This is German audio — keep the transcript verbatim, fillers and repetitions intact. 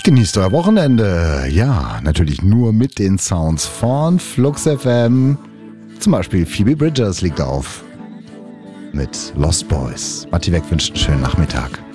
Genießt euer Wochenende. Ja, natürlich nur mit den Sounds von Flux F M. Zum Beispiel Phoebe Bridgers liegt auf mit Lost Boys. Matti Weg wünscht einen schönen Nachmittag.